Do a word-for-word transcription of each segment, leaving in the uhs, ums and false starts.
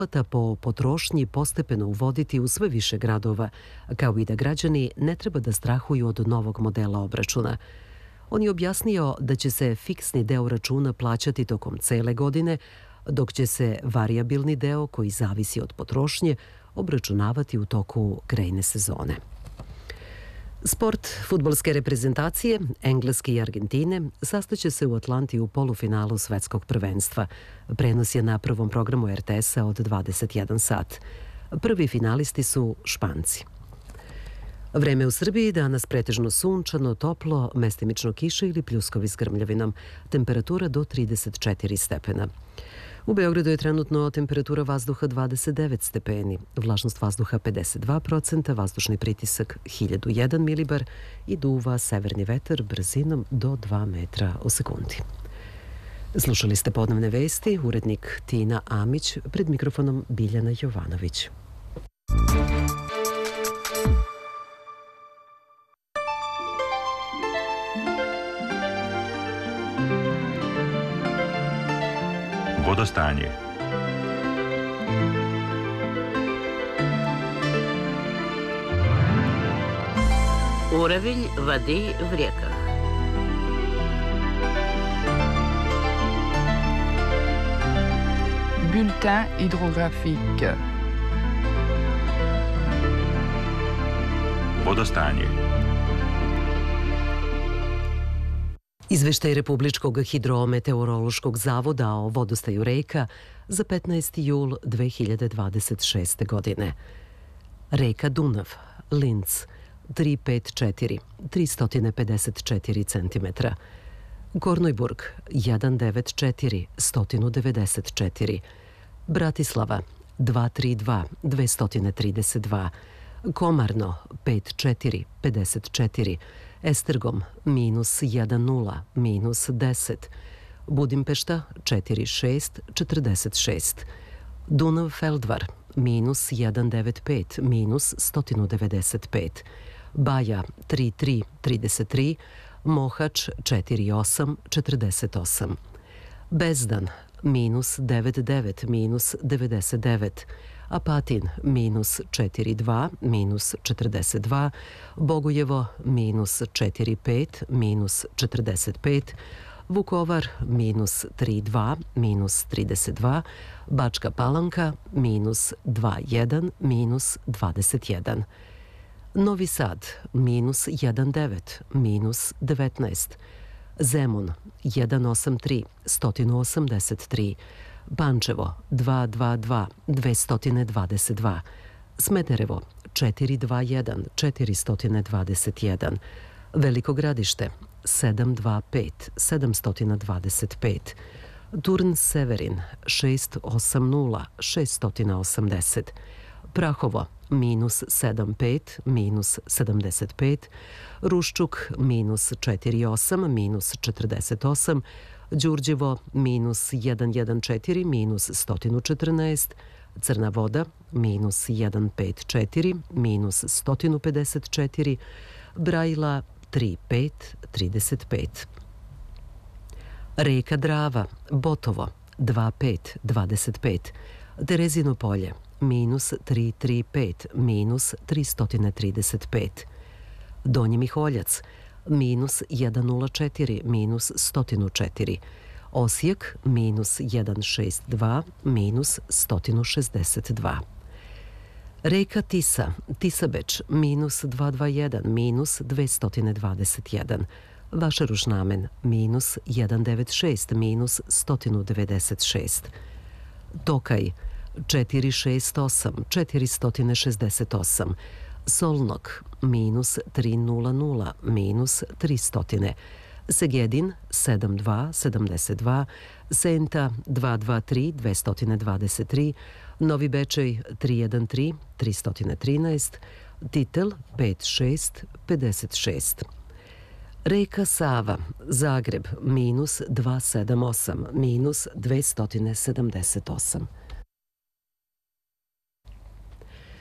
naplata po potrošnji postepeno uvoditi u sve više gradova, kao i da građani ne treba da strahuju od novog modela obračuna. On je objasnio da će se fiksni deo računa plaćati tokom cele godine, dok će se varijabilni deo, koji zavisi od potrošnje, obračunavati u toku grejne sezone. Sport fudbalske reprezentacije, Engleske i Argentine, sastaće se u Atlanti u polufinalu svetskog prvenstva. Prenos je na prvom programu er te es-a od dvadeset jedan sat. Prvi finalisti su Španci. Vreme u Srbiji danas pretežno sunčano, toplo, mestimično kiša ili pljuskovi s grmljavinom. Temperatura do trideset četiri stepena. U Beogradu je trenutno temperatura vazduha dvadeset devet stepeni, vlažnost vazduha pedeset dva procenta, vazdušni pritisak hiljadu jedan milibar i duva severni vetar brzinom do dva metra u sekundi. Slušali ste podnevne vesti, urednik Tina Amić, pred mikrofonom Biljana Jovanović. Vodostanje. Уровень воды в реках. Bulletin hydrographique. Vodostanje. Izveštaj Republičkog hidrometeorološkog zavoda o vodostaju reka za petnaesti jul dve hiljade dvadeset šeste. godine. Reka Dunav, Linz, tristo pedeset četiri, tristo pedeset četiri centimetra. Kornojburg, sto devedeset četiri, sto devedeset četiri. Bratislava, dvesta trideset dva, dvesta trideset dva. Komarno, pedeset četiri, pedeset četiri. Estergom, minus nula, minus deset. Budimpešta, četrdeset šest, četrdeset šest. Dunav Feldvar, minus sto devedeset pet, minus sto devedeset pet. Baja, trideset tri, trideset tri. Mohač, četrdeset osam, četrdeset osam. Bezdan, minus devedeset devet, minus devedeset devet. Apatin, minus četrdeset dva, minus četrdeset dva, Bogojevo, minus četrdeset pet, minus četrdeset pet, Vukovar, minus trideset dva, minus trideset dva, Bačka Palanka, minus dvadeset jedan, minus dvadeset jedan. Novi Sad, minus devetnaest devet, minus devetnaest. Zemun, sto osamdeset tri, sto osamdeset tri. Pančevo, dvesta dvadeset dva, dvesta dvadeset dva. Smederevo, četiristo dvadeset jedan, četiristo dvadeset jedan. Veliko Gradište, sedamsto dvadeset pet, sedamsto dvadeset pet. Turn Severin, šesto osamdeset, šesto osamdeset. Prahovo, minus sedamdeset pet, minus sedamdeset pet. Ruščuk, minus četrdeset osam, minus četrdeset osam. Đurđevo, minus sto četrnaest, minus sto četrnaest. Crna Voda, minus sto pedeset četiri, minus sto pedeset četiri. Brajla, trideset pet, trideset pet. Reka Drava, Botovo, dvadeset pet, dvadeset pet. Terezino polje, minus tristo trideset pet, minus tristo trideset pet. Donji Miholjac, minus sto nula četiri, minus sto četiri. Osijek, minus sto šezdeset dva, minus sto šezdeset dva. Reka Tisa, Tisabeč, minus dvasto dvadeset jedan, minus dvesta dvadeset jedan. Vašarušnamen, minus sto devedeset šest, minus sto devedeset šest. Tokaj, četiristo šezdeset osam, četiristo šezdeset osam. Solnog, minus tristo, minus tristo. Segedin, sedamdeset dva, sedamdeset dva. Senta, dvesta dvadeset tri, dvesta dvadeset tri. Novi Bečej, tristo trinaest, tristo trinaest. Titel, pedeset šest, pedeset šest. Reka Sava, Zagreb, minus dvesta sedamdeset osam, minus dvesta sedamdeset osam.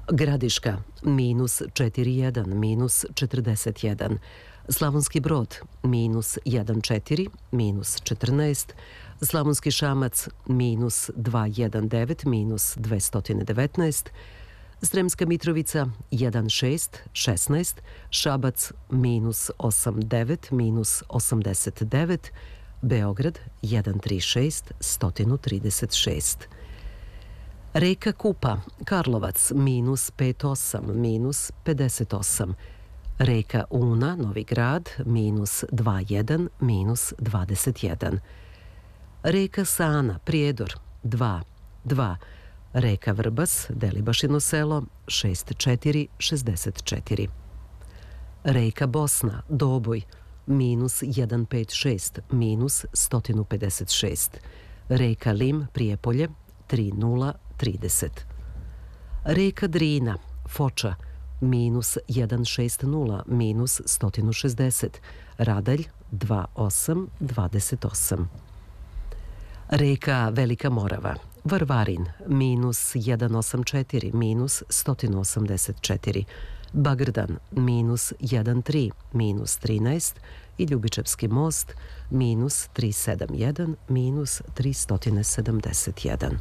Gradiška minus četiri jedan, minus četrdeset jedan. Slavonski Brod minus jedan četiri, minus četrnaest. Slavonski Šamac minus dva jedan devet, minus dvesta devetnaest. Sremska Mitrovica jedan šest, šesnaest. Šabac minus osam devet, minus osamdeset devet. Beograd jedan tri šest, sto trideset šest. Reka Kupa, Karlovac, minus pet osam, minus pedeset osam. Reka Una, Novi Grad, minus dva jedan, minus dvadeset jedan. Reka Sana, Prijedor, dva dva. Reka Vrbas, Delibašino selo, šest četiri, šezdeset četiri. Reka Bosna, Doboj, minus jedan pet šest, minus sto pedeset šest. Reka Lim, Prijepolje, tri nula, trideset. Reka Drina, Foča, minus jedan šest nula, minus sto šezdeset. Radalj, dva osam, dvadeset osam. Reka Velika Morava, Varvarin, minus jedan osam četiri, minus sto osamdeset četiri. Bagrdan, minus jedan tri, minus trinaest. I Ljubičevski most, minus tri sedam jedan, minus tristo sedamdeset jedan.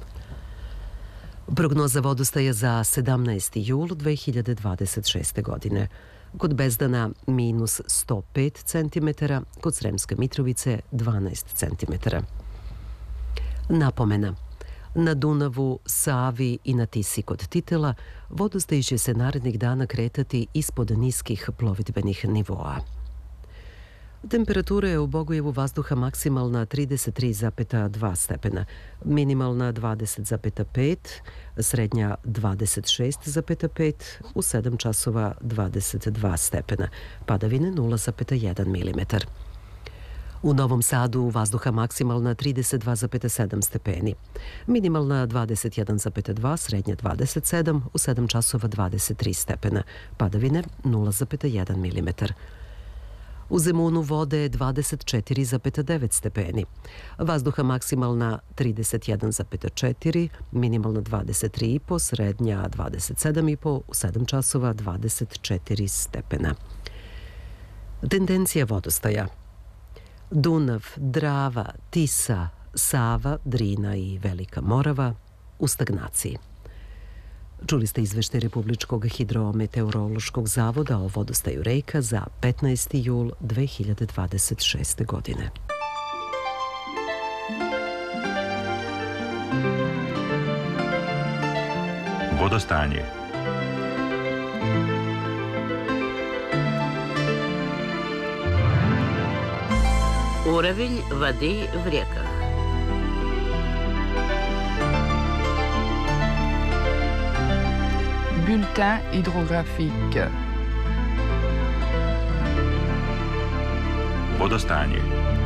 Prognoza vodostaja za sedamnaesti jul dve hiljade dvadeset šeste. godine. Kod Bezdana minus sto pet centimetara, kod Sremske Mitrovice dvanaest centimetara. Napomena. Na Dunavu, Savi i na Tisi kod Titela vodostaj će se narednih dana kretati ispod niskih plovidbenih nivoa. Temperatura je u Bogojevu vazduha maksimalna trideset tri zarez dva stepena, minimalna dvadeset zarez pet, srednja dvadeset šest zarez pet, u sedam časova dvadeset dva stepena, padavine nula zarez jedan milimetar. U Novom Sadu vazduha maksimalna trideset dva zarez sedam stepeni, minimalna dvadeset jedan zarez dva, srednja dvadeset sedam, u sedam časova dvadeset tri stepena, padavine nula zarez jedan milimetar. U Zemunu vode dvadeset četiri zarez devet stepeni, vazduha maksimalna trideset jedan zarez četiri, minimalna dvadeset tri zarez pet, srednja dvadeset sedam zarez pet, u sedam časova dvadeset četiri stepena. Tendencija vodostaja. Dunav, Drava, Tisa, Sava, Drina i Velika Morava u stagnaciji. Čuli ste izveštaj Republičkog hidrometeorološkog zavoda o vodostaju reka za petnaesti jul dve hiljade dvadeset šeste. godine. Vodostanje. Уровень воды в реках. Bulletin hydrographique. Vodostanje.